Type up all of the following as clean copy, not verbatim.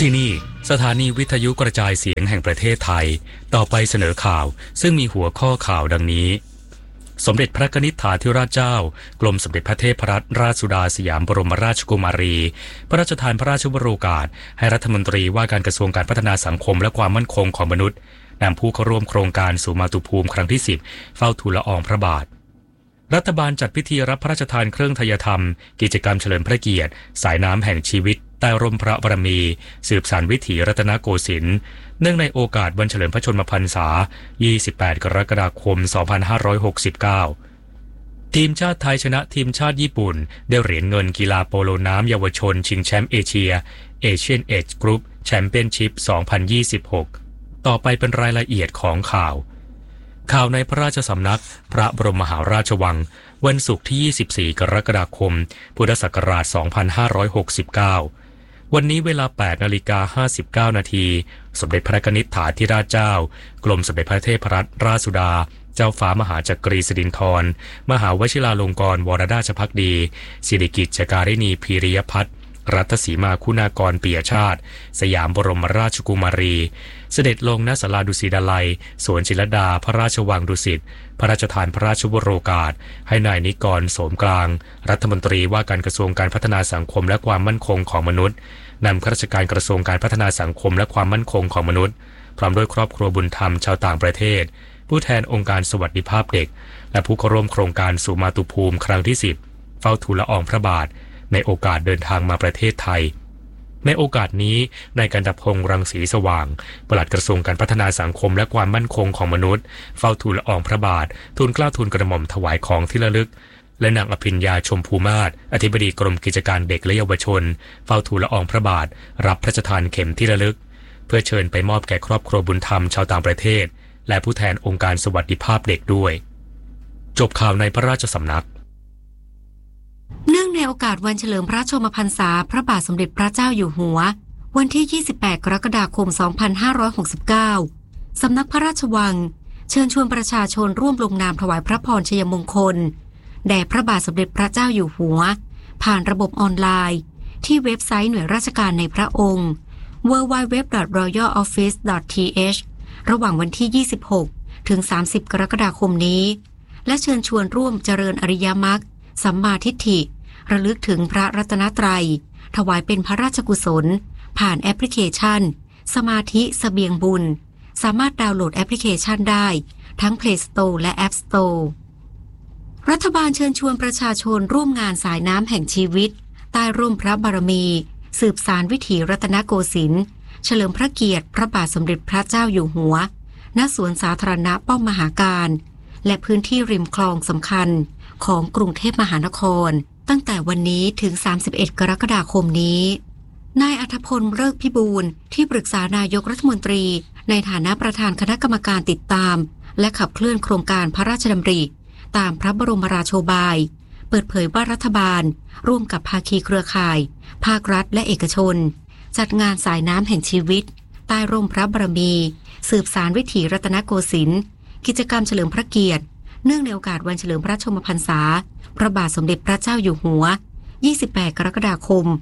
ที่นี่สถานีวิทยุกระจายเสียงแห่งประเทศไทยต่อไปเสนอข่าวซึ่งมีหัวข้อข่าวดังนี้สมเด็จพระกนิษฐาธิราชเจ้ากรมสมเด็จพระเทพรัตนราชสุดาสยามบรมราชกุมารีพระราชทานพระราชวโรกาสให้รัฐมนตรีว่าการกระทรวงการพัฒนาสังคมและความมั่นคงของมนุษย์นำผู้เข้าร่วมโครงการสู่มาตุภูมิครั้งที่10เฝ้าทูลละอองพระบาทรัฐบาลจัดพิธีรับพระราชทานเครื่องไทยธรรมกิจกรรมเฉลิมพระเกียรติสายน้ำแห่งชีวิตใต้ร่มพระบารมีสืบสานวิถีรัตนโกสินทร์เนื่องในโอกาสวันเฉลิมพระชนมพรรษา28กรกฎาคม2569ทีมชาติไทยชนะทีมชาติญี่ปุ่นได้เหรียญเงินกีฬาโปโลน้ำเยาวชนชิงแชมป์เอเชียเอเชียนเอจกรุ๊ปแชมเปี้ยนชิพ2026ต่อไปเป็นรายละเอียดของข่าวในพระราชสำนักพระบรมมหาราชวังวันศุกร์ที่24กรกฎาคมพุทธศักราช2569วันนี้เวลา 8:59 นาทีสมเด็จพระกนิษฐาธิราชเจ้ากรมสมเด็จพระเทพรัตนราชสุดาเจ้าฟ้ามหาจักรีสิรินธรมหาวชิราลงกรณ์วรราชภักดีสิริกิติ์ การิณีพีริยพัฒน์รัตสีมาคุณากรปิยชาติสยามบรมราชกุมารีเสด็จลงณศาลาดุสิตดาลัยสวนจิรลดาพระราชวังดุสิตพระราชทานพระราชวโรกาสให้นายนิกรโสมกลางรัฐมนตรีว่าการกระทรวงการพัฒนาสังคมและความมั่นคงของมนุษย์นำข้าราชการกระทรวงการพัฒนาสังคมและความมั่นคงของมนุษย์พร้อมด้วยครอบครัวบุญธรรมชาวต่างประเทศผู้แทนองค์การสวัสดิภาพเด็กและผู้เข้าร่วมโครงการสู่มาตุภูมิครั้งที่10เฝ้าทูลละอองพระบาทในโอกาสเดินทางมาประเทศไทยในโอกาสนี้นายกันตพงษ์รังสีสว่างปลัดกระทรวงการพัฒนาสังคมและความมั่นคงของมนุษย์เฝ้าทูลละอองพระบาททูลเกล้าทูลกระหม่อมถวายของที่ระลึกและนางอภิญญาชมพูมาศอธิบดีกรมกิจการเด็กและเยาวชนเฝ้าทูลละอองพระบาทรับพระราชทานเข็มที่ระลึกเพื่อเชิญไปมอบแก่ครอบครัวบุญธรรมชาวต่างประเทศและผู้แทนองค์การสวัสดิภาพเด็กด้วยจบข่าวในพระราชสำนักเนื่องในโอกาสวันเฉลิมพระชนมพรรษาพระบาทสมเด็จพระเจ้าอยู่หัววันที่28กรกฎาคม2569สำนักพระราชวังเชิญชวนประชาชนร่วมลงนามถวายพระพรชัยมงคลแด่พระบาทสมเด็จพระเจ้าอยู่หัวผ่านระบบออนไลน์ที่เว็บไซต์หน่วยราชการในพระองค์ www.royaloffice.th ระหว่างวันที่26ถึง30กรกฎาคมนี้และเชิญชวนร่วมเจริญอริยมรรคสัมมาทิฏฐิระลึกถึงพระรัตนตรัยถวายเป็นพระราชกุศลผ่านแอปพลิเคชันสมาธิเสบียงบุญสามารถดาวน์โหลดแอปพลิเคชันได้ทั้ง Play Store และ App Store รัฐบาลเชิญชวนประชาชนร่วมงานสายน้ำแห่งชีวิตใต้ร่มพระบารมีสืบสานวิถีรัตนโกสินทร์เฉลิมพระเกียรติพระบาทสมเด็จพระเจ้าอยู่หัวณสวนสาธารณะป้อมมหาการและพื้นที่ริมคลองสำคัญของกรุงเทพมหานครตั้งแต่วันนี้ถึง31กรกฎาคมนี้นายอัธพลฤกษ์พิบูลที่ปรึกษานายกรัฐมนตรีในฐานะประธานคณะกรรมการติดตามและขับเคลื่อนโครงการพระราชดำริตามพระบรมราโชบายเปิดเผยว่ารัฐบาลร่วมกับภาคีเครือข่ายภาครัฐและเอกชนจัดงานสายน้ำแห่งชีวิตใต้ร่มพระบารมีสืบสานวิถีรัตนโกสินทร์กิจกรรมเฉลิมพระเกียรติเนื่องในโอกาสวันเฉลิมพระชนมพรรษาพระบาทสมเด็จพระเจ้าอยู่หัว28กรกฎาคม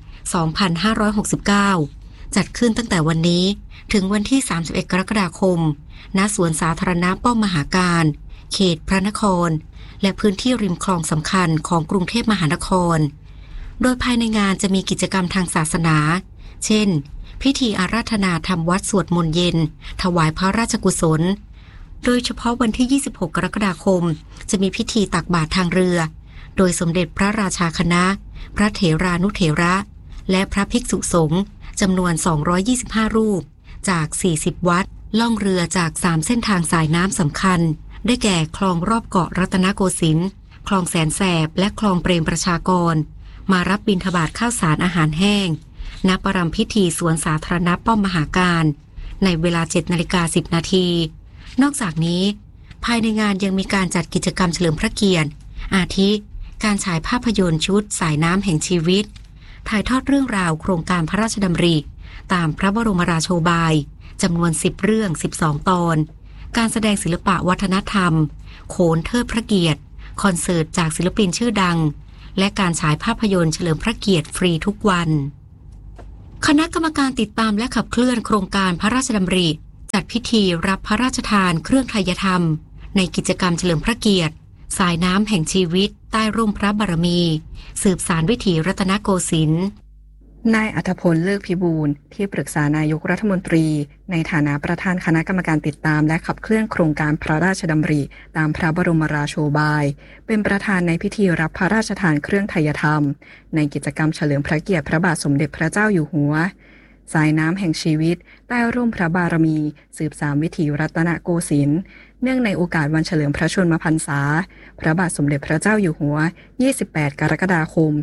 2569จัดขึ้นตั้งแต่วันนี้ถึงวันที่31กรกฎาคมณสวนสาธารณะป้อมมหาการเขตพระนครและพื้นที่ริมคลองสำคัญของกรุงเทพมหานครโดยภายในงานจะมีกิจกรรมทางศาสนาเช่นพิธีอาราธนาธรรมวัดสวดมนต์เย็นถวายพระราชกุศลโดยเฉพาะวันที่26กรกฎาคมจะมีพิธีตักบาตรทางเรือโดยสมเด็จพระราชาคณะพระเถรานุเถระและพระภิกษุสงฆ์จำนวน225รูปจาก40วัดล่องเรือจาก3เส้นทางสายน้ำสำคัญได้แก่คลองรอบเกาะรัตนโกสินทร์คลองแสนแสบและคลองเปรมประชากรมารับบิณฑบาตข้าวสารอาหารแห้งณประรำพิธีสวนสาธารณะป้อมมหาการในเวลา 7:10 นาทีนอกจากนี้ภายในงานยังมีการจัดกิจกรรมเฉลิมพระเกียรติอาทิการฉายภาพยนตร์ชุดสายน้ำแห่งชีวิตถ่ายทอดเรื่องราวโครงการพระราชดำริตามพระบรมราโชบายจำนวน10เรื่อง12ตอนการแสดงศิลปะวัฒนธรรมโขนเทิดพระเกียรติคอนเสิร์ตจากศิลปินชื่อดังและการฉายภาพยนตร์เฉลิมพระเกียรติฟรีทุกวันคณะกรรมการติดตามและขับเคลื่อนโครงการพระราชดำริจัดพิธีรับพระราชทานเครื่องไทยธรรมในกิจกรรมเฉลิมพระเกียรติสายน้ำแห่งชีวิตใต้ร่มพระบารมีสืบสานวิถีรัตนโกสินทร์นายอัธพล เลิกพิบูลที่ปรึกษานายกรัฐมนตรีในฐานะประธานคณะกรรมการติดตามและขับเคลื่อนโครงการพระราชดำริตามพระบรมราโชบายเป็นประธานในพิธีรับพระราชทานเครื่องไทยธรรมในกิจกรรมเฉลิมพระเกียรติพระบาทสมเด็จพระเจ้าอยู่หัวสายน้ำแห่งชีวิตใต้ร่มพระบารมีสืบสานวิถีรัตนโกสินทร์เนื่องในโอกาสวันเฉลิมพระชนมพรรษาพระบาทสมเด็จพระเจ้าอยู่หัว28กรกฎาคม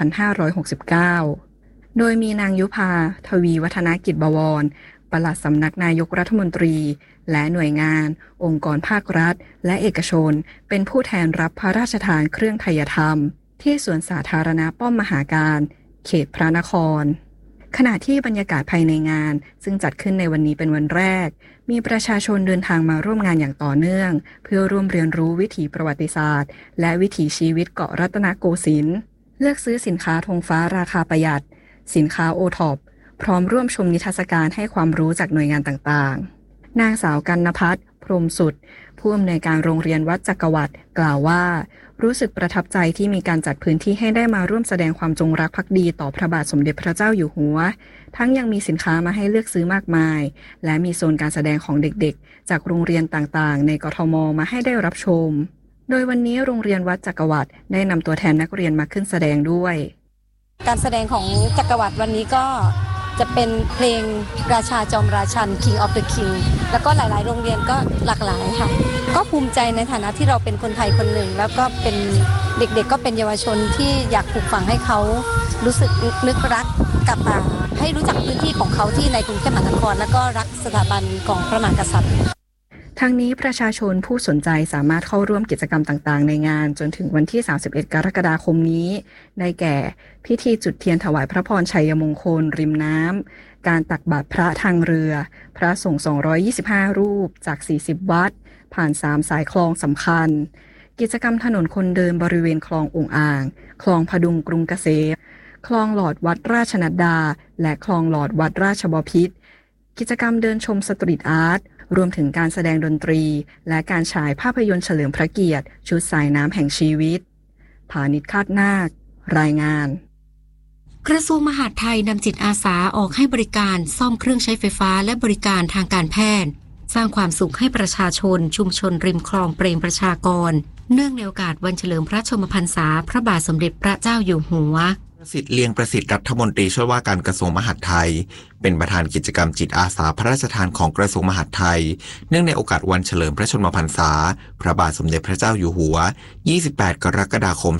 2569โดยมีนางยุภาทวีวัฒนกิจบวรปลัดสำนักนายกรัฐมนตรีและหน่วยงานองค์กรภาครัฐและเอกชนเป็นผู้แทนรับพระราชทานเครื่องไทยธรรมที่สวนสาธารณะป้อมมหาการเขตพระนครขณะที่บรรยากาศภายในงานซึ่งจัดขึ้นในวันนี้เป็นวันแรกมีประชาชนเดินทางมาร่วมงานอย่างต่อเนื่องเพื่อร่วมเรียนรู้วิถีประวัติศาสตร์และวิถีชีวิตเกาะรัตนโกสินทร์เลือกซื้อสินค้าธงฟ้าราคาประหยัดสินค้าโอท็อปพร้อมร่วมชมนิทรรศการให้ความรู้จากหน่วยงานต่างๆนางสาวกนภัทร พรหมสุดผู้อำนวยการโรงเรียนวัดจักรวรรดิกล่าวว่ารู้สึกประทับใจที่มีการจัดพื้นที่ให้ได้มาร่วมแสดงความจงรักภักดีต่อพระบาทสมเด็จพระเจ้าอยู่หัวทั้งยังมีสินค้ามาให้เลือกซื้อมากมายและมีโซนการแสดงของเด็กๆจากโรงเรียนต่างๆในกทมมาให้ได้รับชมโดยวันนี้โรงเรียนวัดจักรวรรดิได้นำตัวแทนนักเรียนมาขึ้นแสดงด้วยการแสดงของจักรวรรดิวันนี้ก็จะเป็นเพลงราชาจอมราชัน King of the King แล้วก็หลายๆโรงเรียนก็หลากหลายค่ะก็ภูมิใจในฐานะที่เราเป็นคนไทยคนหนึ่งแล้วก็เป็นเด็กๆก็เป็นเยาวชนที่อยากปลูกฝังให้เขารู้สึกนึกรักกับให้รู้จักพื้นที่ของเขาที่ในกรุงเทพมหานครแล้วก็รักสถาบันของพระมหากษัตริย์ทั้งนี้ประชาชนผู้สนใจสามารถเข้าร่วมกิจกรรมต่างๆในงานจนถึงวันที่31กรกฎาคมนี้ได้แก่พิธีจุดเทียนถวายพระพรชัยมงคลริมน้ำการตักบาตรพระทางเรือพระสงฆ์225รูปจาก40วัดผ่าน3สายคลองสำคัญกิจกรรมถนนคนเดินบริเวณคลององอ่างคลองพดุงกรุงเกษมคลองหลอดวัดราชนัดดาและคลองหลอดวัดราชบพิตรกิจกรรมเดินชมสตรีทอาร์ตรวมถึงการแสดงดนตรีและการฉายภาพยนตร์เฉลิมพระเกียรติชุดสายน้ำแห่งชีวิตผานิช คาดนาครายงานกระทรวงมหาดไทยนำจิตอาสาออกให้บริการซ่อมเครื่องใช้ไฟฟ้าและบริการทางการแพทย์สร้างความสุขให้ประชาชนชุมชนริมคลองเปรมประชากรเนื่องในโอกาสวันเฉลิมพระชนมพรรษาพระบาทสมเด็จพระเจ้าอยู่หัวประสิทธิ์เลียงประสิทธิ์รัฐมนตรีช่วยว่าการกระทรวงมหาดไทยเป็นประธานกิจกรรมจิตอาสาพระราชทานของกระทรวงมหาดไทยเนื่องในโอกาสวันเฉลิมพระชนมพรรษาพระบาทสมเด็จพระเจ้าอยู่หัว28กรกฎาคม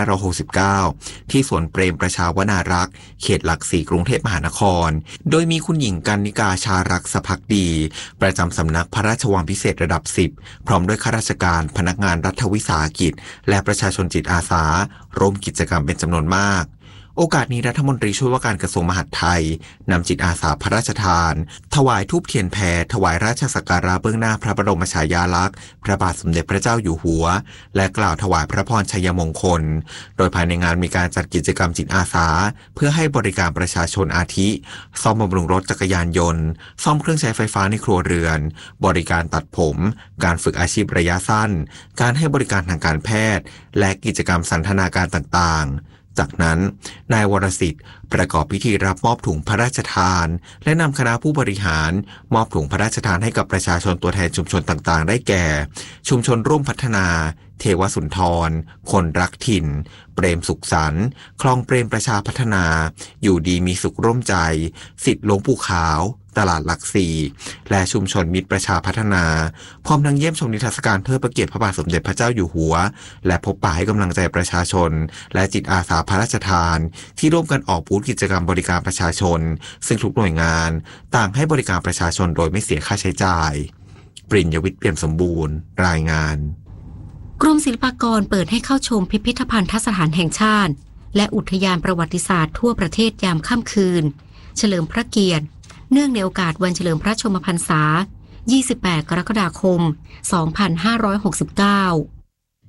2569ที่สวนเปรมประชาวนารักษ์เขตหลัก4กรุงเทพมหานครโดยมีคุณหญิงกรรณิกาชารักษภักดีประจำสำนักพระราชวังพิเศษระดับ10พร้อมด้วยข้าราชการพนักงานรัฐวิสาหกิจและประชาชนจิตอาสาร่วมกิจกรรมเป็นจำนวนมากโอกาสนี้รัฐมนตรีช่วยว่าการกระทรวงมหาดไทยนำจิตอาสาพระราชทานถวายธูปเทียนแพถวายราชสักการะเบื้องหน้าพระบรมฉายาลักษณ์พระบาทสมเด็จพระเจ้าอยู่หัวและกล่าวถวายพระพรชัยมงคลโดยภายในงานมีการจัดกิจกรรมจิตอาสาเพื่อให้บริการประชาชนอาทิซ่อมบำรุงรถจักรยานยนต์ซ่อมเครื่องใช้ไฟฟ้าในครัวเรือนบริการตัดผมการฝึกอาชีพระยะสั้นการให้บริการทางการแพทย์และกิจกรรมสันทนาการต่างๆจากนั้นนายวรสิทธิ์ประกอบพิธีรับมอบถุงพระราชทานและนำคณะผู้บริหารมอบถุงพระราชทานให้กับประชาชนตัวแทนชุมชนต่างๆได้แก่ชุมชนร่วมพัฒนาเทวสุนทรคนรักถิ่นเปรมสุขสันต์คลองเปรมประชาพัฒนาอยู่ดีมีสุขร่วมใจสิทธิ์หลวงปู่ขาวตลาดหลักสี่และชุมชนมิตรประชาพัฒนาพร้อมทั้งเยี่ยมชมนิทรรศการเทิดพระเกียรติพระบาทสมเด็จพระเจ้าอยู่หัวและพบปะให้กำลังใจประชาชนและจิตอาสาพระราชทานที่ร่วมกันออกบูธกิจกรรมบริการประชาชนซึ่งทุกหน่วยงานต่างให้บริการประชาชนโดยไม่เสียค่าใช้จ่ายปริญญวิทย์เปี่ยมสมบูรณ์รายงานกรมศิลปากรเปิดให้เข้าชมพิพิธภัณฑสถานแห่งชาติและอุทยานประวัติศาสตร์ทั่วประเทศยามค่ำคืนเฉลิมพระเกียรติเนื่องในโอกาสวันเฉลิมพระชนมพรรษา28กรกฎาคม2569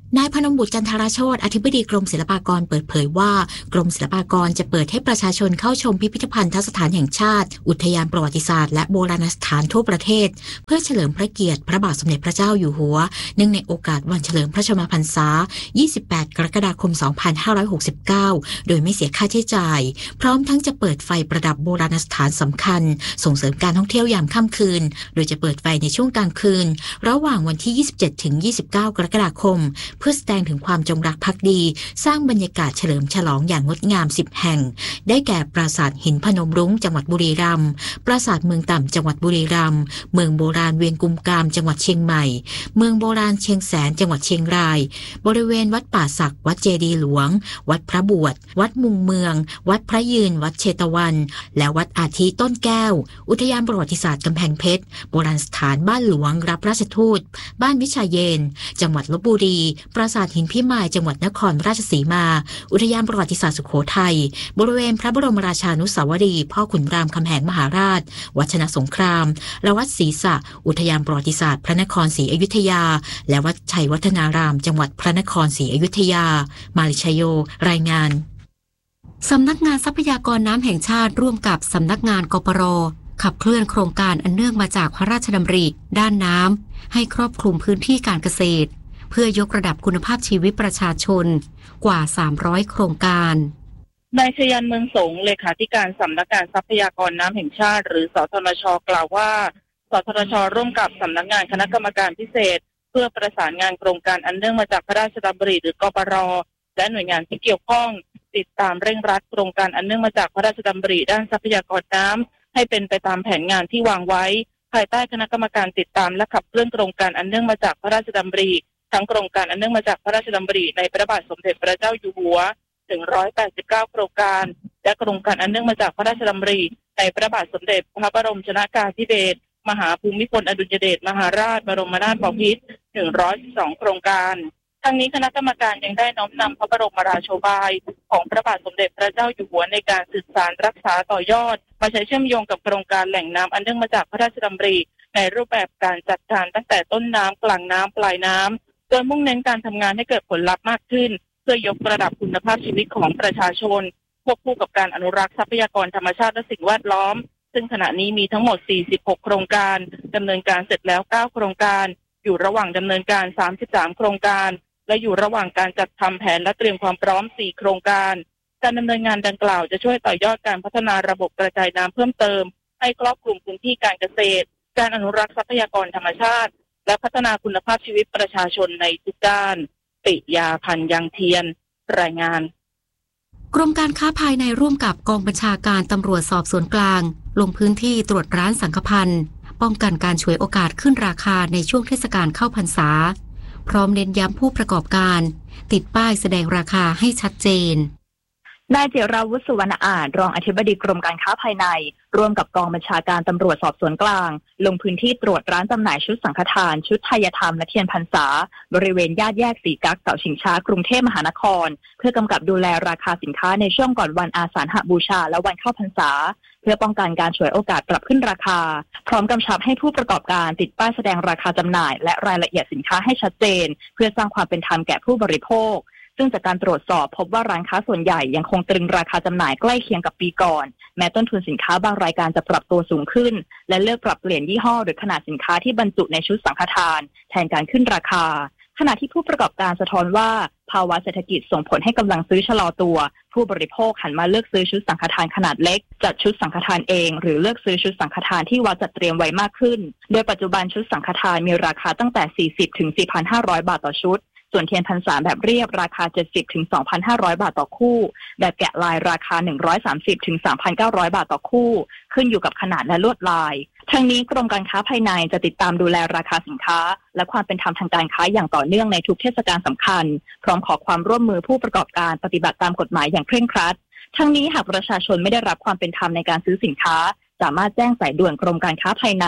นายพนมบุตรจันทรโชติอธิบดีกรมศิลปากรเปิดเผยว่ากรมศิลปากรจะเปิดให้ประชาชนเข้าชมพิพิธภัณฑสถานแห่งชาติอุทยานประวัติศาสตร์และโบราณสถานทั่วประเทศเพื่อเฉลิมพระเกียรติพระบาทสมเด็จพระเจ้าอยู่หัวเนื่องในโอกาสวันเฉลิมพระชนมพรรษา 28 กรกฎาคม 2569 โดยไม่เสียค่าใช้จ่ายพร้อมทั้งจะเปิดไฟประดับโบราณสถานสำคัญส่งเสริมการท่องเที่ยวยามค่ำคืนโดยจะเปิดไฟในช่วงกลางคืนระหว่างวันที่ 27 ถึง 29 กรกฎาคมเพื่อแสดงถึงความจงรักภักดีสร้างบรรยากาศเฉลิมฉลองอย่างงดงาม10แห่งได้แก่ปราสาทหินพนมรุ้งจังหวัดบุรีรัมย์ปราสาทเมืองต่ำจังหวัดบุรีรัมย์เมืองโบราณเวียงกุมกามจังหวัดเชียงใหม่เมืองโบราณเชียงแสนจังหวัดเชียงรายบริเวณวัดป่าสักวัดเจดีย์หลวงวัดพระบวชวัดมุงเมืองวัดพระยืนวัดเชตวันและวัดอาทิต้นแก้วอุทยานประวัติศาสตร์กำแพงเพชรโบราณสถานบ้านหลวงรับราชทูตบ้านวิชาเยนจังหวัดลพบุรีปราสาทหินพิมายจังหวัดนครราชสีมาอุทยานประวัติศาสตร์สุโขทัยบริเวณพระบรมราชานุสาวรีย์พ่อขุนรามคำแหงมหาราชวัดชนะสงครามและวัดศรีสะอุทยานประวัติศาสตร์พระนครศรีอยุธยาและวัดชัยวัฒนารามจังหวัดพระนครศรีอยุธยามาลิชโยรายงานสำนักงานทรัพยากรน้ำแห่งชาติร่วมกับสำนักงานกปร.ขับเคลื่อนโครงการอันเนื่องมาจากพระราชดำริด้านน้ำให้ครอบคลุมพื้นที่การเกษตรเพื่อยกระดับคุณภาพชีวิตประชาชนกว่า300โครงการนายชยันเมืองสงเลขาธิการสำนักงานทรัพยากรน้ำแห่งชาติหรือสทนช.กล่าวว่าสทนช.ร่วมกับสำนักงานคณะกรรมการพิเศษเพื่อประสานงานโครงการอันเนื่องมาจากพระราชดำริหรือกปร.และหน่วยงานที่เกี่ยวข้องติดตามเร่งรัดโครงการอันเนื่องมาจากพระราชดำริด้านทรัพยากรน้ำให้เป็นไปตามแผนงานที่วางไว้ภายใต้คณะกรรมการติดตามและขับเคลื่อนโครงการอันเนื่องมาจากพระราชดำริทั้งโครงการอันเนื่องมาจากพระราชดำริในพระบาทสมเด็จพระเจ้าอยู่หัวถึง189โครงการและโครงการอันเนื่องมาจากพระราชดำริในพระบาทสมเด็จพระบรมชนกาธิเบศรมหาภูมิพลอดุลยเดชมหาราชบรมนาถบพิตรถึง112โครงการทั้งนี้คณะกรรมการยังได้น้อมนำพระบรมราโชบายของพระบาทสมเด็จพระเจ้าอยู่หัวในการสืบสานรักษาต่อยอดมาใช้เชื่อมโยงกับโครงการแหล่งน้ำอันเนื่องมาจากพระราชดำริในรูปแบบการจัดการตั้งแต่ต้นน้ำกลางน้ำปลายน้ำโดยมุ่งเน้นการทำงานให้เกิดผลลัพธ์มากขึ้นเพื่อยกระดับคุณภาพชีวิตของประชาชนควบคู่กับการอนุรักษ์ทรัพยากรธรรมชาติและสิ่งแวดล้อมซึ่งขณะนี้มีทั้งหมด46โครงการดำเนินการเสร็จแล้ว9โครงการอยู่ระหว่างดำเนินการ33โครงการและอยู่ระหว่างการจัดทำแผนและเตรียมความพร้อม4โครงการการดำเนินงานดังกล่าวจะช่วยต่อยอดการพัฒนาระบบกระจายน้ำเพิ่มเติมให้ครอบคลุมพื้นที่การเกษตรการอนุรักษ์ทรัพยากรธรรมชาติและพัฒนาคุณภาพชีวิตประชาชนในทุกด้านปิยาพันธ์ยังเทียนรายงานกรมการค้าภายในร่วมกับกองบัญชาการตำรวจสอบสวนกลางลงพื้นที่ตรวจร้านสังฆพันธ์ป้องกันการฉวยโอกาสขึ้นราคาในช่วงเทศกาลเข้าพรรษาพร้อมเน้นย้ำผู้ประกอบการติดป้ายแสดงราคาให้ชัดเจนนายจิราวุฒิ สุวรรณอาจรองอธิบดีกรมการค้าภายในร่วมกับกองบัญชาการตำรวจสอบสวนกลางลงพื้นที่ตรวจร้านจำหน่ายชุดสังฆทานชุดไทยธรรมและเทียนพรรษาบริเวณย่านแยกสีกั๊กเสาชิงช้ากรุงเทพมหานครเพื่อกำกับดูแลราคาสินค้าในช่วงก่อนวันอาสาฬหบูชาและวันเข้าพรรษาเพื่อป้องกันการฉวยโอกาสปรับขึ้นราคาพร้อมกำชับให้ผู้ประกอบการติดป้ายแสดงราคาจำหน่ายและรายละเอียดสินค้าให้ชัดเจนเพื่อสร้างความเป็นธรรมแก่ผู้บริโภคซึ่งจากการตรวจสอบพบว่าร้านค้าส่วนใหญ่ยังคงตรึงราคาจำหน่ายใกล้เคียงกับปีก่อนแม้ต้นทุนสินค้าบางรายการจะปรับตัวสูงขึ้นและเลือกปรับเปลี่ยนยี่ห้อหรือขนาดสินค้าที่บรรจุในชุดสังฆทานแทนการขึ้นราคาขณะที่ผู้ประกอบการสะท้อนว่าภาวะเศรษฐกิจส่งผลให้กำลังซื้อชะลอตัวผู้บริโภคหันมาเลือกซื้อชุดสังฆทานขนาดเล็กจัดชุดสังฆทานเองหรือเลือกซื้อชุดสังฆทานที่วัดจัดเตรียมไว้มากขึ้นโดยปัจจุบันชุดสังฆทานมีราคาตั้งแต่ 40 ถึง 4,500 บาทต่อชุดส่วนเทียนพรรษาแบบเรียบราคา 70 ถึง 2,500 บาทต่อคู่แบบแกะลายราคา 130 ถึง 3,900 บาทต่อคู่ขึ้นอยู่กับขนาดและลวดลายทั้งนี้กรมการค้าภายในจะติดตามดูแลราคาสินค้าและความเป็นธรรมทางการค้าอย่างต่อเนื่องในทุกเทศกาลสำคัญพร้อมขอความร่วมมือผู้ประกอบการปฏิบัติตามกฎหมายอย่างเคร่งครัดทั้งนี้หากประชาชนไม่ได้รับความเป็นธรรมในการซื้อสินค้าสามารถแจ้งสายด่วนกรมการค้าภายใน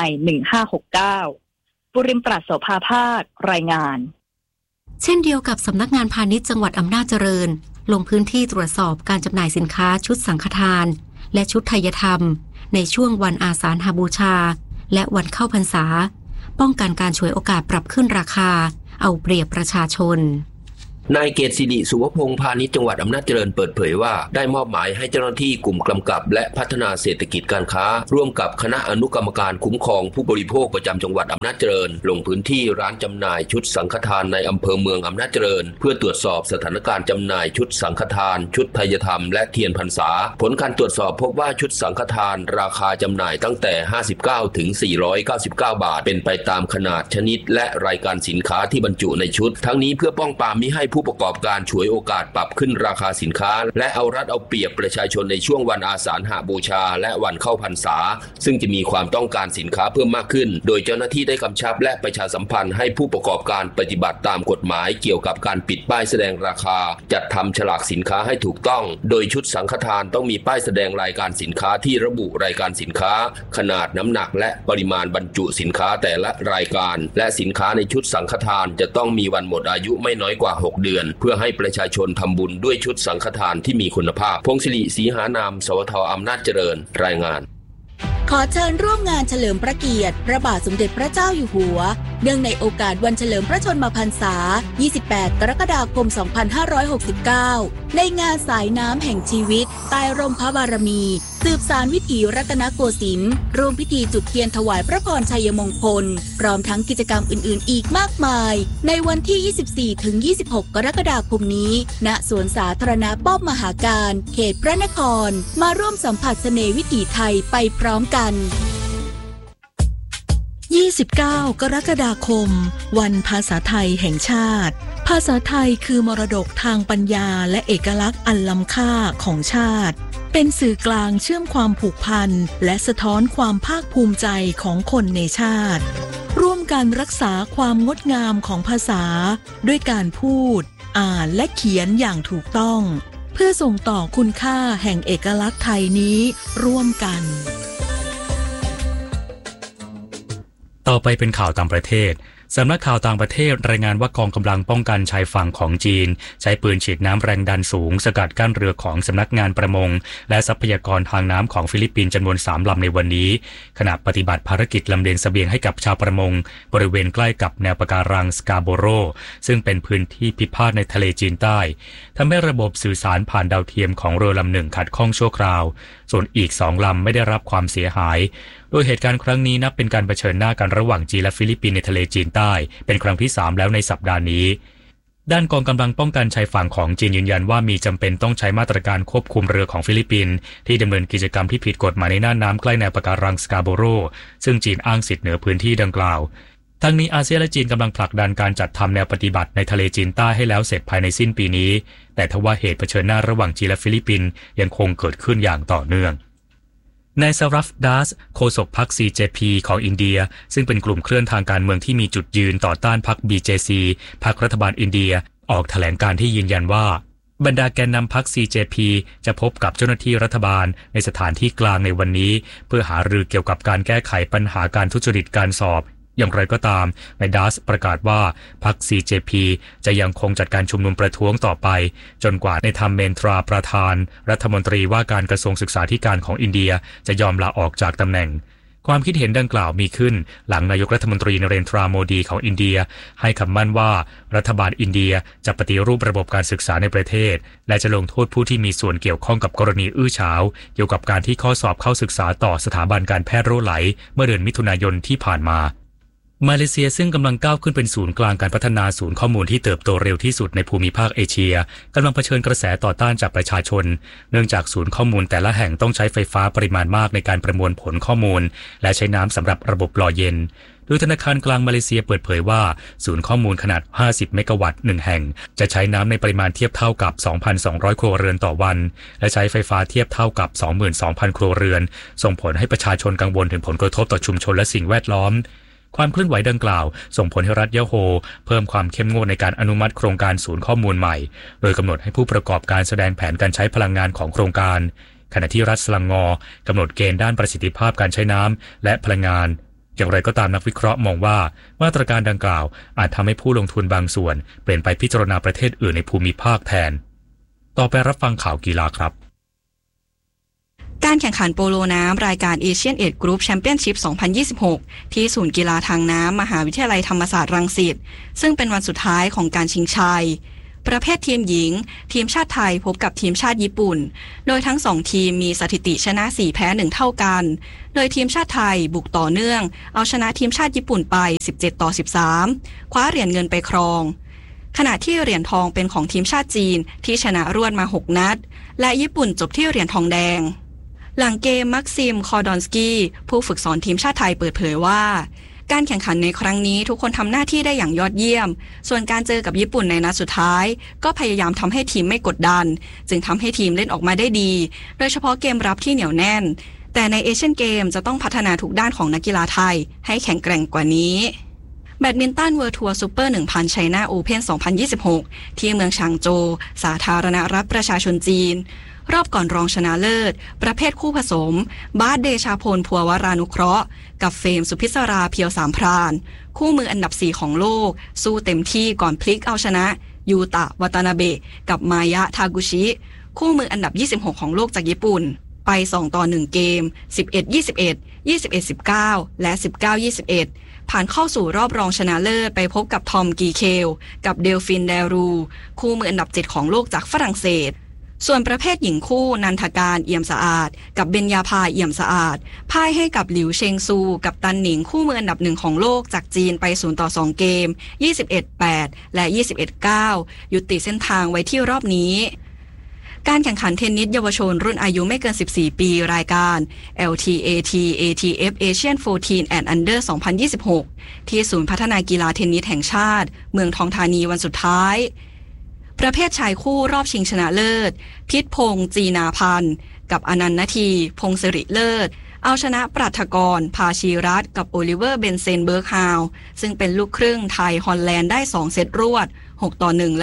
1569ปุริมปราศโสภาภาครายงานเช่นเดียวกับสำนักงานพาณิชย์จังหวัดอำนาจเจริญลงพื้นที่ตรวจสอบการจำหน่ายสินค้าชุดสังฆทานและชุดไทยธรรมในช่วงวันอาสาฬหบูชาและวันเข้าพรรษาป้องกันการฉวยโอกาสปรับขึ้นราคาเอาเปรียบประชาชนนายเกษสิริสุวพงษ์พาณิชย์จังหวัดอำนาจเจริญเปิดเผยว่าได้มอบหมายให้เจ้าหน้าที่กลุ่มกำกับและพัฒนาเศรษฐกิจการค้าร่วมกับคณะอนุกรรมการคุ้มครองผู้บริโภคประจำจังหวัดอำนาจเจริญลงพื้นที่ร้านจำหน่ายชุดสังฆทานในอำเภอเมืองอำนาจเจริญเพื่อตรวจสอบสถานการณ์จำหน่ายชุดสังฆทานชุดไทยธรรมและเทียนพรรษาผลการตรวจสอบพบว่าชุดสังฆทานราคาจำหน่ายตั้งแต่59ถึง499 บาทเป็นไปตามขนาดชนิดและรายการสินค้าที่บรรจุในชุดทั้งนี้เพื่อป้องปรามมิให้ผู้ประกอบการฉวยโอกาสปรับขึ้นราคาสินค้าและเอารัดเอาเปรียบประชาชนในช่วงวันอาสาฬหบูชาและวันเข้าพรรษาซึ่งจะมีความต้องการสินค้าเพิ่มมากขึ้นโดยเจ้าหน้าที่ได้กำชับและประชาสัมพันธ์ให้ผู้ประกอบการปฏิบัติตามกฎหมายเกี่ยวกับการปิดป้ายแสดงราคาจัดทำฉลากสินค้าให้ถูกต้องโดยชุดสังฆทานต้องมีป้ายแสดงรายการสินค้าที่ระบุรายการสินค้าขนาดน้ำหนักและปริมาณบรรจุสินค้าแต่ละรายการและสินค้าในชุดสังฆทานจะต้องมีวันหมดอายุไม่น้อยกว่า6 เดือนเพื่อให้ประชาชนทำบุญด้วยชุดสังฆทานที่มีคุณภาพพงศิริศรีหานามสวท.อำนาจเจริญรายงานขอเชิญร่วมงานเฉลิมพระเกียรติพระบาทสมเด็จพระเจ้าอยู่หัวเนื่องในโอกาสวันเฉลิมพระชนมพรรษา 28 กรกฎาคม 2569 ในงานสายน้ำแห่งชีวิตใต้ร่มพระบารมีสืบสานวิถีรัตนโกสินทร์ร่วมพิธีจุดเทียนถวายพระพรชัยมงคลพร้อมทั้งกิจกรรมอื่นๆอีกมากมายในวันที่ 24-26 กรกฎาคมนี้ณสวนสาธารณะป้อมมหาการเขตพระนครมาร่วมสัมผัสเสน่ห์วิถีไทยไปพร้อมกัน 29 กรกฎาคมวันภาษาไทยแห่งชาติภาษาไทยคือมรดกทางปัญญาและเอกลักษณ์อันล้ำค่าของชาติเป็นสื่อกลางเชื่อมความผูกพันและสะท้อนความภาคภูมิใจของคนในชาติร่วมกันรักษาความงดงามของภาษาด้วยการพูดอ่านและเขียนอย่างถูกต้องเพื่อส่งต่อคุณค่าแห่งเอกลักษณ์ไทยนี้ร่วมกันต่อไปเป็นข่าวต่างประเทศสำนักข่าวต่างประเทศรายงานว่ากองกำลังป้องกันชายฝั่งของจีนใช้ปืนฉีดน้ำแรงดันสูงสกัดกั้นเรือของสำนักงานประมงและทรัพยากรทางน้ำของฟิลิปปินส์จำนวน3 ลำในวันนี้ขณะปฏิบัติภารกิจลำเลียงเสบียงให้กับชาวประมงบริเวณใกล้กับแนวปะการังสกาโบโรซึ่งเป็นพื้นที่พิพาทในทะเลจีนใต้ทำให้ระบบสื่อสารผ่านดาวเทียมของเรือลำหนึ่งขัดข้องชั่วคราวส่วนอีก2 ลำไม่ได้รับความเสียหายโดยเหตุการณ์ครั้งนี้นับเป็นการเผชิญหน้ากันระหว่างจีนและฟิลิปปินส์ในทะเลจีนใต้เป็นครั้งที่3แล้วในสัปดาห์นี้ด้านกองกำลังป้องกันชายฝั่งของจีนยืนยันว่ามีจำเป็นต้องใช้มาตรการควบคุมเรือของฟิลิปปินส์ที่ดำเนินกิจกรรมที่ผิดกฎหมายในน่านน้ำใกล้แนวปะการังสกาโบโรซึ่งจีนอ้างสิทธิ์เหนือพื้นที่ดังกล่าวทั้งนี้อาเซียนและจีนกำลังผลักดันการจัดทำแนวปฏิบัติในทะเลจีนใต้ให้แล้วเสร็จภายในสิ้นปีนี้แต่ทว่าเหตุเผชิญหน้าระหว่างจีนและฟิลิปปินส์ยังคงเกิดขึ้นอย่างต่อเนื่องนายซารัฟดัสโฆษกพรรค CJP ของอินเดียซึ่งเป็นกลุ่มเคลื่อนทางการเมืองที่มีจุดยืนต่อต้านพรรค BJC พรรครัฐบาลอินเดียออกแถลงการที่ยืนยันว่าบรรดาแกนนำพรรค CJP จะพบกับเจ้าหน้าที่รัฐบาลในสถานที่กลางในวันนี้เพื่อหารือเกี่ยวกับการแก้ไขปัญหาการทุจริตการสอบอย่างไรก็ตามนายดัสประกาศว่าพรรค CJP จะยังคงจัดการชุมนุมประท้วงต่อไปจนกว่าในธรรมเมนทราประธานรัฐมนตรีว่าการกระทรวงศึกษาธิการของอินเดียจะยอมลาออกจากตำแหน่งความคิดเห็นดังกล่าวมีขึ้นหลังนายกรัฐมนตรีนเรนทราโมดีของอินเดียให้คำมั่นว่ารัฐบาลอินเดียจะปฏิรูประบบการศึกษาในประเทศและจะลงโทษผู้ที่มีส่วนเกี่ยวข้องกับกรณีอื้อฉาวเกี่ยวกับการที่ข้อสอบเข้าศึกษาต่อสถาบันการแพทย์รั่วไหลเมื่อเดือนมิถุนายนที่ผ่านมามาเลเซียซึ่งกำลังก้าวขึ้นเป็นศูนย์กลางการพัฒนาศูนย์ข้อมูลที่เติบโตเร็วที่สุดในภูมิภาคเอเชียกำลังเผชิญกระแสต่อต้านจากประชาชนเนื่องจากศูนย์ข้อมูลแต่ละแห่งต้องใช้ไฟฟ้าปริมาณมากในการประมวลผลข้อมูลและใช้น้ำสำหรับระบบหล่อเย็นโดยธนาคารกลางมาเลเซียเปิดเผยว่าศูนย์ข้อมูลขนาด50เมกะวัตต์1แห่งจะใช้น้ำในปริมาณเทียบเท่ากับ 2,200 ครัวเรือนต่อวันและใช้ไฟฟ้าเทียบเท่ากับ 22,000 ครัวเรือนส่งผลให้ประชาชนกังวลถึงผลกระทบต่อชุมชนและสิ่งแวดล้อมความเคลื่อนไหวดังกล่าวส่งผลให้รัฐยะโฮเพิ่มความเข้มงวดในการอนุมัติโครงการศูนย์ข้อมูลใหม่โดยกำหนดให้ผู้ประกอบการแสดงแผนการใช้พลังงานของโครงการขณะที่รัฐสลังงอกำหนดเกณฑ์ด้านประสิทธิภาพการใช้น้ำและพลังงานอย่างไรก็ตามนักวิเคราะห์มองว่ามาตรการดังกล่าวอาจทำให้ผู้ลงทุนบางส่วนเปลี่ยนไปพิจารณาประเทศอื่นในภูมิภาคแทนต่อไปรับฟังข่าวกีฬาครับการแข่งขันโปโลน้ำรายการ Asian Age Group Championship 2026 ที่ศูนย์กีฬาทางน้ำมหาวิทยาลัยธรรมศาสตร์รังสิตซึ่งเป็นวันสุดท้ายของการชิงชัยประเภททีมหญิงทีมชาติไทยพบกับทีมชาติญี่ปุ่นโดยทั้ง2ทีมมีสถิติชนะ4แพ้1เท่ากันโดยทีมชาติไทยบุกต่อเนื่องเอาชนะทีมชาติญี่ปุ่นไป17-13คว้าเหรียญเงินไปครองขณะที่เหรียญทองเป็นของทีมชาติจีนที่ชนะรวดมา6นัดและญี่ปุ่นจบที่เหรียญทองแดงหลังเกมมักซิมคอดอนสกี้ผู้ฝึกสอนทีมชาติไทยเปิดเผยว่าการแข่งขันในครั้งนี้ทุกคนทำหน้าที่ได้อย่างยอดเยี่ยมส่วนการเจอกับญี่ปุ่นในนัดสุดท้ายก็พยายามทำให้ทีมไม่กดดันจึงทำให้ทีมเล่นออกมาได้ดีโดยเฉพาะเกมรับที่เหนียวแน่นแต่ในเอเชียนเกมจะต้องพัฒนาทุกด้านของนักกีฬาไทยให้แข็งแกร่งกว่านี้แบดมินตันเวิลด์ทัวร์ซูเปอร์ 1000 ไชน่าโอเพ่น 2026 ที่เมืองฉางโจวสาธารณรัฐประชาชนจีนรอบก่อนรองชนะเลิศประเภทคู่ผสมบาสเดชาพลภัววรานุเคราะห์กับเฟมสุพิศราเพียวสามพรานคู่มืออันดับ4ของโลกสู้เต็มที่ก่อนพลิกเอาชนะยูตะวาตานาเบะกับมายะทากุชิคู่มืออันดับ26ของโลกจากญี่ปุ่นไป2-1เกม 11-21 21-19 และ 19-21 ผ่านเข้าสู่รอบรองชนะเลิศไปพบกับทอมกีเคลกับเดลฟินเดรูคู่มืออันดับ7ของโลกจากฝรั่งเศสส่วนประเภทหญิงคู่นันทการเอี่ยมสะอาดกับเบญญาภาเอี่ยมสะอาดพ่ายให้กับหลิวเชงซูกับตันหนิงคู่มืออันดับ1ของโลกจากจีนไป0-2เกม 21-8 และ 21-9 ยุติเส้นทางไว้ที่รอบนี้การแข่งขันเทนนิสเยาวชนรุ่นอายุไม่เกิน14ปีรายการ LTAT ATF Asian 14 and Under 2026 ที่ศูนย์พัฒนากีฬาเทนนิสแห่งชาติเมืองทองธานีวันสุดท้ายประเภทชายคู่รอบชิงชนะเลิศพิษพงษ์จีนาพันธ์กับอนันต์นาทีพงศ์สิริเลิศเอาชนะปรัฐกรภาชีรัตน์กับโอลิเวอร์เบนเซนเบิร์กฮาวซึ่งเป็นลูกครึ่งไทยฮอลแลนด์ได้2เซตรวด6-1 และ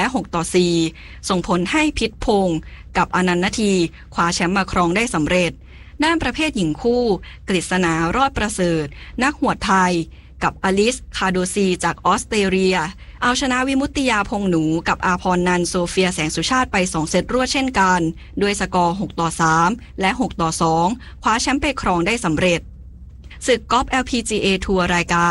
6-4 ส่งผลให้พิษพงษ์กับอนันต์นาทีคว้าแชมป์มาครองได้สำเร็จด้านประเภทหญิงคู่กฤษณารอดประเสริฐนักหวดไทยกับอลิสคาโดซีจากออสเตรเลียเอาชนะวิมุตติยาพงษ์หนูกับอาพรนันท์โซเฟียแสงสุชาติไป2เซตรวดเช่นกันด้วยสกอร์ 6-3 และ 6-2 คว้าแชมป์ไปครองได้สำเร็จศึกกอล์ฟ LPGA ทัวร์รายการ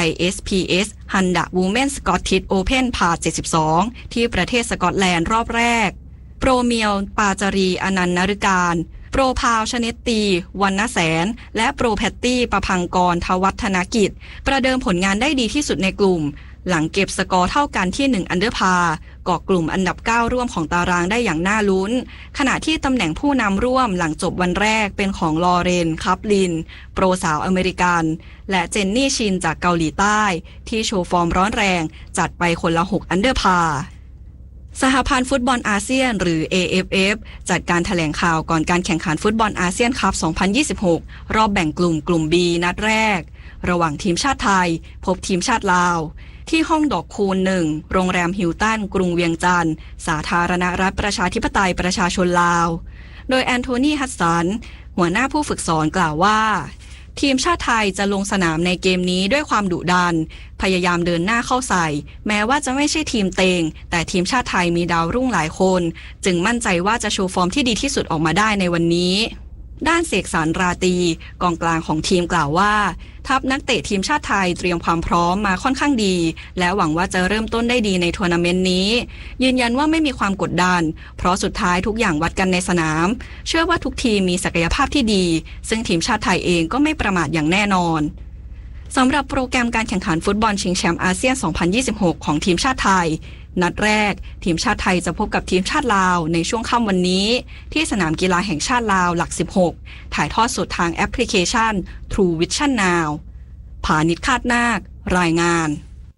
ISPS Honda Women's Scottish Open พา 72 ที่ประเทศสกอตแลนด์รอบแรกโปรเมียวปาจารีอนันต์นฤการโปรพาวชเนตตีวรรณแสนและโปรแพตตี้ประพังกรทวัฒนกิจประเดิมผลงานได้ดีที่สุดในกลุ่มหลังเก็บสกอร์เท่ากันที่1อันเดอร์พาร์เกาะกลุ่มอันดับ9ร่วมของตารางได้อย่างน่าลุ้นขณะที่ตำแหน่งผู้นำร่วมหลังจบวันแรกเป็นของลอเรนคัปลินโปรสาวอเมริกันและเจนนี่ชินจากเกาหลีใต้ที่โชว์ฟอร์มร้อนแรงจัดไปคนละ6อันเดอร์พาร์สหพันธ์ฟุตบอลอาเซียนหรือ AFF จัดการแถลงข่าวก่อนการแข่งขันฟุตบอลอาเซียนคัพ 2026 รอบแบ่งกลุ่ม B นัดแรกระหว่างทีมชาติไทยพบทีมชาติลาวที่ห้องดอกคูณ1โรงแรมฮิลตันกรุงเวียงจันทร์สาธารณรัฐประชาธิปไตยประชาชนลาวโดยแอนโทนีฮัสสันหัวหน้าผู้ฝึกสอนกล่าวว่าทีมชาติไทยจะลงสนามในเกมนี้ด้วยความดุดันพยายามเดินหน้าเข้าใส่แม้ว่าจะไม่ใช่ทีมเต็งแต่ทีมชาติไทยมีดาวรุ่งหลายคนจึงมั่นใจว่าจะโชว์ฟอร์มที่ดีที่สุดออกมาได้ในวันนี้ด้านเสกสรรราตรีกองกลางของทีมกล่าวว่าทัพนักเตะทีมชาติไทยเตรียมความพร้อมมาค่อนข้างดีและหวังว่าจะเริ่มต้นได้ดีในทัวร์นาเมนต์นี้ยืนยันว่าไม่มีความกดดันเพราะสุดท้ายทุกอย่างวัดกันในสนามเชื่อว่าทุกทีมมีศักยภาพที่ดีซึ่งทีมชาติไทยเองก็ไม่ประมาทอย่างแน่นอนสำหรับโปรแกรมการแข่งขันฟุตบอลชิงแชมป์อาเซียน 2026 ของทีมชาติไทยนัดแรกทีมชาติไทยจะพบกับทีมชาติลาวในช่วงค่ำวันนี้ที่สนามกีฬาแห่งชาติลาวหลัก 16 ถ่ายทอดสดทางแอปพลิเคชัน True Vision Now ผานิช คาดนาครายงาน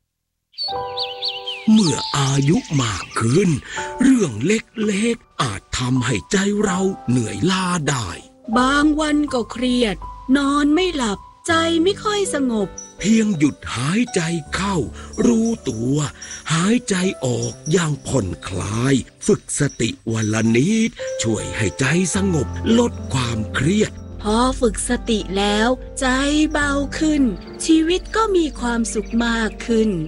เมื่ออายุมากขึ้นเรื่องเล็กๆอาจทำให้ใจเราเหนื่อยล้าได้บางวันก็เครียดนอนไม่หลับใจไม่ค่อยสงบเพียงหยุดหายใจเข้ารู้ตัวหายใจออกอย่างผ่อนคลายฝึกสติวันละนิดช่วยให้ใจสงบลดความเครียดพอฝึกสติแล้วใจเบาขึ้นชีวิตก็มีความสุขมากขึ้น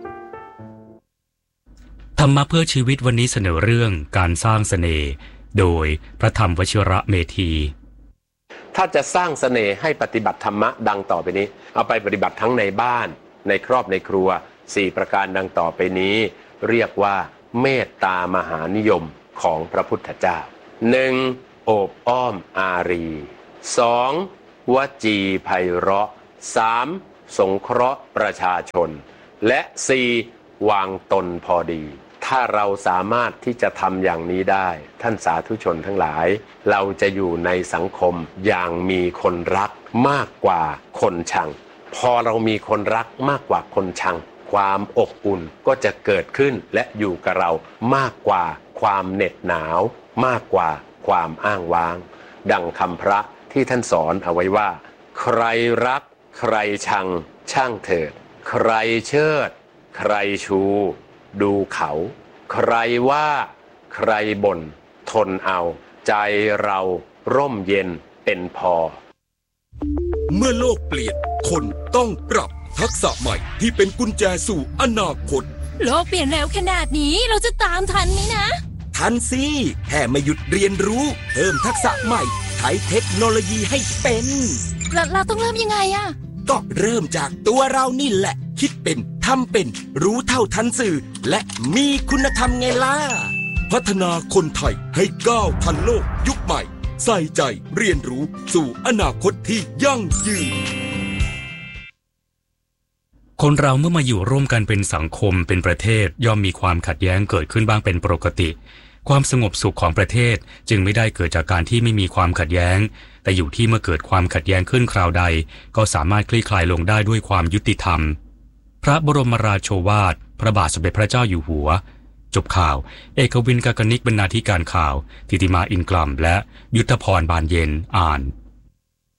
ธรรมะเพื่อชีวิตวันนี้เสนอเรื่องการสร้างเสน่ห์โดยพระธรรมวชิระเมธีถ้าจะสร้างเสน่ห์ให้ปฏิบัติธรรมะดังต่อไปนี้เอาไปปฏิบัติทั้งในบ้านในครอบในครัว4ประการดังต่อไปนี้เรียกว่าเมตตามหานิยมของพระพุทธเจ้า 1. โอบอ้อมอารี 2. วจีไพเราะ 3. สงเคราะห์ประชาชนและ 4. วางตนพอดีถ้าเราสามารถที่จะทำอย่างนี้ได้ท่านสาธุชนทั้งหลายเราจะอยู่ในสังคมอย่างมีคนรักมากกว่าคนชังพอเรามีคนรักมากกว่าคนชังความอบอุ่นก็จะเกิดขึ้นและอยู่กับเรามากกว่าความเหน็ดหนาวมากกว่าความอ้างว้างดังคำพระที่ท่านสอนเอาไว้ว่าใครรักใครชังช่างเถิดใครเชิดใครชูดูเขาใครว่าใครบ่นทนเอาใจเราร่มเย็นเป็นพอเมื่อโลกเปลี่ยนคนต้องปรับทักษะใหม่ที่เป็นกุญแจสู่อนาคตโลกเปลี่ยนเร็วขนาดนี้เราจะตามทันไหมนะทันสิแค่ไม่หยุดเรียนรู้เพิ่มทักษะใหม่ใช้เทคโนโลยีให้เป็นเราต้องเริ่มยังไงอะก็เริ่มจากตัวเรานี่แหละคิดเป็นทำเป็นรู้เท่าทันสื่อและมีคุณธรรมไงล่ะพัฒนาคนไทยให้ก้าวทันโลกยุคใหม่ใส่ใจเรียนรู้สู่อนาคตที่ยั่งยืนคนเราเมื่อมาอยู่ร่วมกันเป็นสังคมเป็นประเทศย่อมมีความขัดแย้งเกิดขึ้นบ้างเป็นปกติความสงบสุขของประเทศจึงไม่ได้เกิดจากการที่ไม่มีความขัดแย้งแต่อยู่ที่เมื่อเกิดความขัดแย้งขึ้นคราวใดก็สามารถคลี่คลายลงได้ด้วยความยุติธรรมพระบรมราโชวาทพระบาทสมเด็จพระเจ้าอยู่หัวจบข่าวเอกวิน กากนิกบรรณาธิการข่าวธิติมาอินกลัมและยุทธพรบานเย็นอ่าน